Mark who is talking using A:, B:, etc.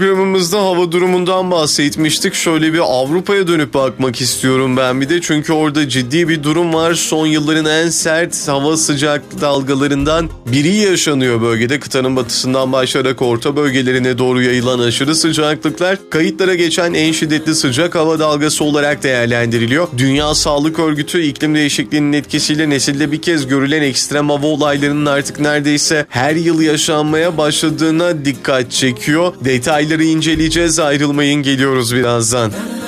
A: Programımızda hava durumundan bahsetmiştik. Şöyle bir Avrupa'ya dönüp bakmak istiyorum ben bir de. Çünkü orada ciddi bir durum var. Son yılların en sert hava sıcaklık dalgalarından biri yaşanıyor bölgede. Kıtanın batısından başlayarak orta bölgelerine doğru yayılan aşırı sıcaklıklar kayıtlara geçen en şiddetli sıcak hava dalgası olarak değerlendiriliyor. Dünya Sağlık Örgütü iklim değişikliğinin etkisiyle nesilde bir kez görülen ekstrem hava olaylarının artık neredeyse her yıl yaşanmaya başladığına dikkat çekiyor. Detayları inceleyeceğiz. Ayrılmayın, geliyoruz birazdan.